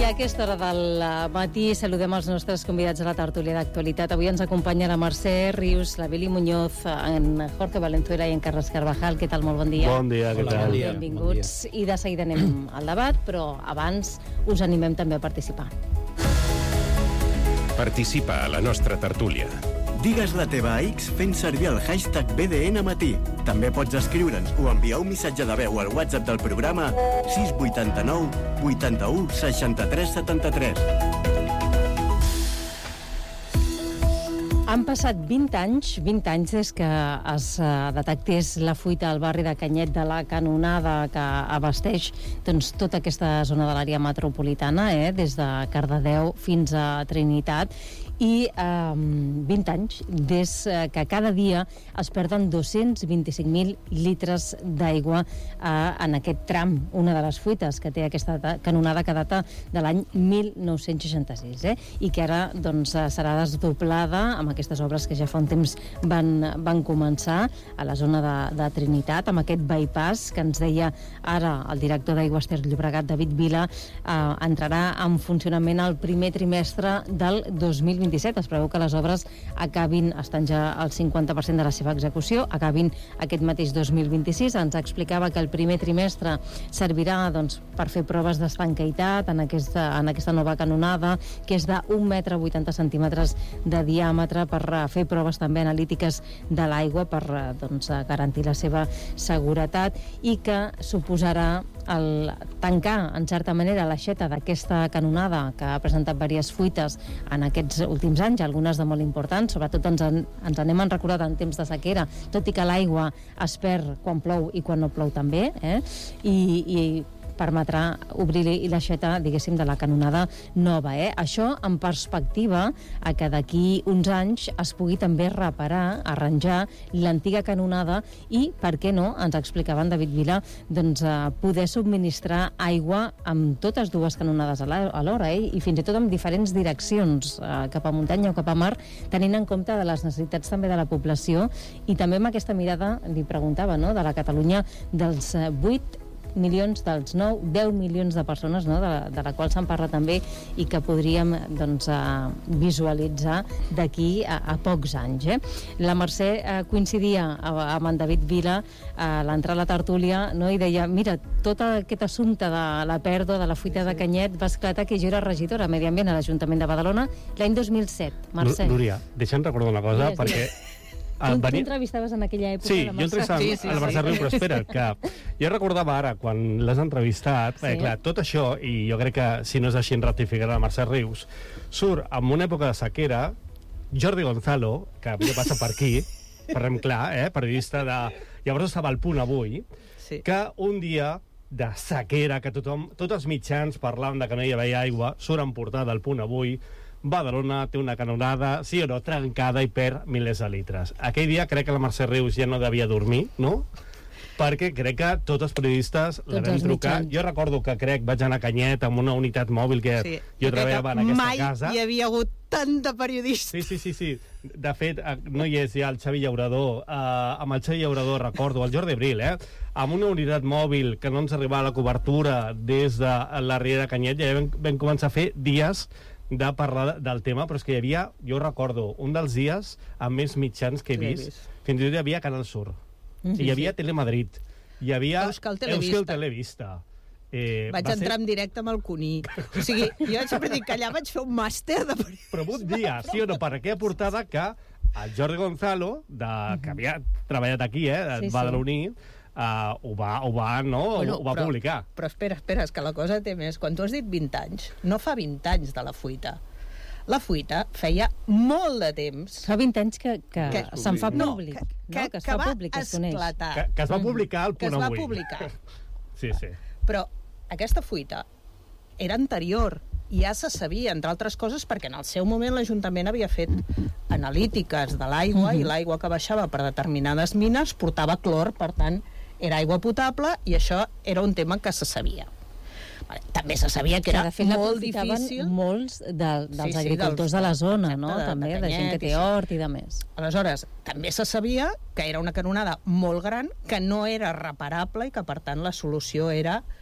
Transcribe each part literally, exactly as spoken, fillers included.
I a aquesta hora del matí saludem els nostres convidats a la tertúlia d'actualitat. Avui ens acompanya la Mercè Rius, la Beli Muñoz, en Jorge Valenzuela i en Carles Carvajal. Què tal? Molt bon dia. Bon dia, què tal? Bon dia. Benvinguts. Bon dia. I de seguida anem al debat, però abans us animem també a participar. Participa a la nostra tertúlia. Digues la teva a X fent servir el hashtag B D N Matí. També pots escriure'ns o enviar un missatge de veu al WhatsApp del programa sis vuit nou vuitanta-u seixanta-tres setanta-tres. Han passat vint anys, vint anys des que es detectés la fuita al barri de Canyet de la Canonada, que abasteix doncs, tota aquesta zona de l'àrea metropolitana, eh, des de Cardedeu fins a Trinitat, i eh, vint anys des que cada dia es perden dos-cents vint-i-cinc mil litres d'aigua eh, en aquest tram, una de les fuites que té aquesta canonada que data de l'any mil nou-cents seixanta-sis, eh, i que ara doncs, serà desdoblada amb aquestes obres que ja fa un temps van, van començar a la zona de, de Trinitat, amb aquest bypass que ens deia ara el director d'Aigües Ter Llobregat, David Vila, eh, entrarà en funcionament el primer trimestre del dos mil vint-i-set. Es preveu que les obres acabin, estan ja al cinquanta per cent de la seva execució, acabin aquest mateix dos mil vint-i-sis. Ens explicava que el primer trimestre servirà doncs, per fer proves d'estanqueitat en aquesta, en aquesta nova canonada, que és d'un metre vuitanta centímetres de diàmetre, per fer proves també analítiques de l'aigua per doncs, garantir la seva seguretat, i que suposarà el tancar, en certa manera, l'aixeta d'aquesta canonada que ha presentat diverses fuites en aquests últims anys, algunes de molt importants, sobretot ens, en, ens anem en recordat en temps de sequera, tot i que l'aigua es perd quan plou i quan no plou també, eh? I, i permetrà obrir l'aixeta, diguéssim, de la canonada nova. Eh? Això en perspectiva a que d'aquí uns anys es pugui també reparar, arranjar l'antiga canonada i, per què no, ens explicava en David Vila, doncs, eh, poder subministrar aigua amb totes dues canonades alhora, eh? I fins i tot en diferents direccions, eh, cap a muntanya o cap a mar, tenint en compte de les necessitats també de la població, i també amb aquesta mirada, li preguntava, no?, de la Catalunya dels vuit milions, dels nou, deu milions de persones, no?, de, de la qual se'n parla també i que podríem doncs, uh, visualitzar d'aquí a, a pocs anys. Eh? La Mercè uh, coincidia amb en David Vila a uh, l'entrar a la tertúlia, no?, i deia, mira, tot aquest assumpte de la pèrdua, de la fuita de Canyet, va esclatar que jo era regidora a Medi Ambient a l'Ajuntament de Badalona l'any dos mil set. Mercè. Núria, deixa'm recordar una cosa, yes, perquè... Yes. Tu, tu entrevistaves en aquella època? Sí, la jo entrevistava sí, sí, a la Mercè Riu, però espera, que jo recordava ara, quan l'has entrevistat, sí. eh, clar, tot això, i jo crec que si no és així en ratificarà la Mercè Rius, surt en una època de sequera Jordi Gonzalo, que avui passa per aquí, parlem clar, eh, periodista de... Llavors estava al Punt Avui, sí. Que un dia de sequera, que tothom, tots els mitjans parlaven de que no hi havia aigua, surt en portada al Punt Avui, Badalona té una canonada, sí o no, trencada i perd milers de litres. Aquell dia crec que la Mercè Rius ja no devia dormir, no? Perquè crec que tots els periodistes la vam trucar. Mitjans. Jo recordo que crec vaig anar a Canyet amb una unitat mòbil que sí. jo treballava en aquesta mai casa. Mai hi havia hagut tant de periodistes. Sí, sí, sí, sí. De fet, no hi és ja el Xavi Llaurador. Uh, amb el Xavi Llaurador recordo, el Jordi Abril, eh? Amb una unitat mòbil que no ens arribava a la cobertura des de la Riera Canyet, ja vam, vam començar a fer dies de parlar del tema, però és que hi havia, jo recordo, un dels dies amb més mitjans que he vist, vist. Fins i tot hi havia Canal Sur, mm-hmm. hi havia Telemadrid, hi havia Euskal Televista, Euskal Televista. Eh, vaig va entrar ser... en directe amb el Cuní, o sigui, jo sempre dic que allà vaig fer un màster de periodisme. Però un dia, sí o no, per aquella portada que el Jordi Gonzalo, de, mm-hmm. que havia treballat aquí, eh, sí, badaloní, sí. Uh, ho va, ho va, no? Bueno, ho va però, publicar. Però espera, espera, és que la cosa té més. Quan tu has dit vint anys, no fa vint anys de la fuita. La fuita feia molt de temps... Fa vint anys que, que, que se'n fa públic. No, que, no, que, que, es que fa va públic, que es esclatar. Que, que es va publicar al Punt Avui. Que es va Avui. publicar. Sí, sí. Però aquesta fuita era anterior, i ja se sabia, entre altres coses, perquè en el seu moment l'Ajuntament havia fet analítiques de l'aigua, mm-hmm. i l'aigua que baixava per determinades mines portava clor, per tant, era aigua potable, i això era un tema que se sabia. Vale. També se sabia que era que, fet, molt difícil... molts de, dels sí, sí, agricultors dels, de la zona, no? De, també, de, de gent que té hort i de més. Aleshores, també se sabia que era una canonada molt gran, que no era reparable i que, per tant, la solució era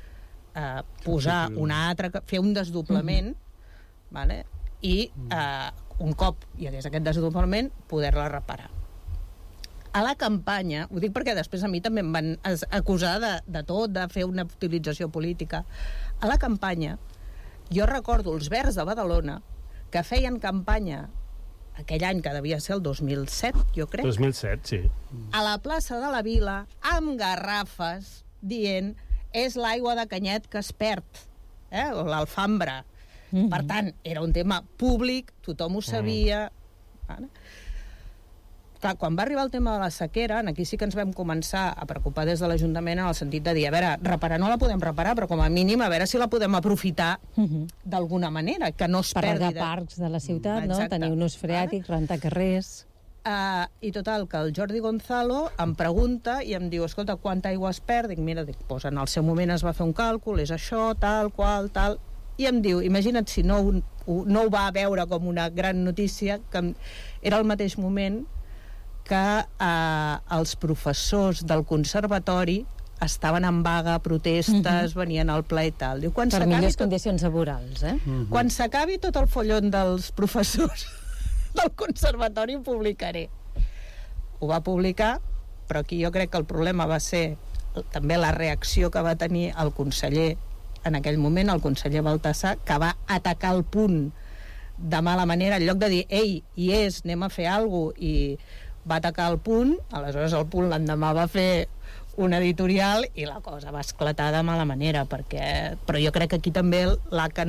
eh, posar una altra, fer un desdoblament, mm-hmm. vale? I eh, un cop hi hagués aquest desdoblament, poder-la reparar. A la campanya, ho dic perquè després a mi també em van acusar de, de tot, de fer una utilització política. A la campanya, jo recordo els Verds de Badalona, que feien campanya aquell any, que devia ser el dos mil set, jo crec. dos mil set, sí. A la plaça de la Vila, amb garrafes, dient és l'aigua de Canyet que es perd, eh? O l'alfambra. Mm-hmm. Per tant, era un tema públic, tothom ho sabia. Mm. Vale? Clar, quan va arribar el tema de la sequera, aquí sí que ens vam començar a preocupar des de l'Ajuntament en el sentit de dir, a veure, reparar no la podem reparar, però com a mínim a veure si la podem aprofitar uh-huh. d'alguna manera, que no es per perdi. Per regar parcs de la ciutat, Exacte. no? Tenir un ús freàtic, vale? Rentar carrers... Uh, I total, que el Jordi Gonzalo em pregunta i em diu, escolta, quanta aigua es perd? Dic, mira, dic, pues en el seu moment es va fer un càlcul, és això, tal, qual, tal... I em diu, imagina't si no, un, no ho va veure com una gran notícia, que era el mateix moment que eh, els professors del conservatori estaven en vaga, protestes, uh-huh. venien al ple i tal. Diu, quan per millors tot, condicions laborals, eh? Uh-huh. Quan s'acabi tot el follon dels professors del conservatori ho publicaré. Ho va publicar, però aquí jo crec que el problema va ser també la reacció que va tenir el conseller en aquell moment, el conseller Baltasar, que va atacar el Punt de mala manera, en lloc de dir, ei, hi és, anem a fer alguna cosa, i va atacar el Punt, aleshores el Punt l'endemà va fer un editorial i la cosa va esclatar de mala manera, perquè... però jo crec que aquí també l'A C A